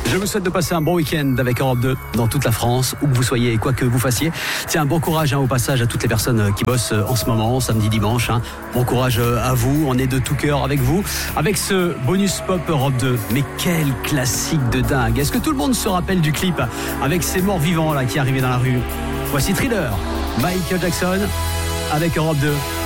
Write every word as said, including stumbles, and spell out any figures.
Je vous souhaite de passer un bon week-end avec Europe deux dans toute la France, où que vous soyez et quoi que vous fassiez. Tiens, bon courage hein, au passage à toutes les personnes qui bossent en ce moment, samedi, dimanche. Hein. Bon courage à vous, on est de tout cœur avec vous. Avec ce bonus pop Europe deux. Mais quel classique de dingue. Est-ce que tout le monde se rappelle du clip avec ces morts vivants là qui arrivaient dans la rue? Voici Thriller, Michael Jackson avec Europe deux.